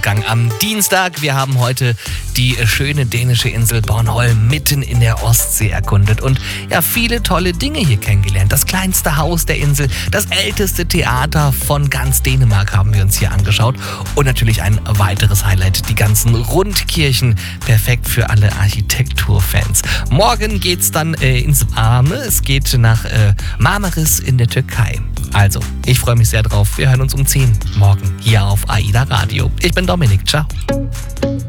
Am Dienstag, wir haben heute die schöne dänische Insel Bornholm mitten in der Ostsee erkundet und ja, viele tolle Dinge hier kennengelernt. Das kleinste Haus der Insel, das älteste Theater von ganz Dänemark haben wir uns hier angeschaut und natürlich ein weiteres Highlight, die ganzen Rundkirchen, perfekt für alle Architekturfans. Morgen geht's dann ins Warme, es geht nach Marmaris in der Türkei. Also, ich freue mich sehr drauf. Wir hören uns um 10 morgen hier auf AIDA Radio. Ich bin Dominik. Ciao.